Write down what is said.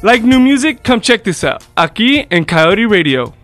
Like new music? Come check this out. Aquí en Coyote Radio.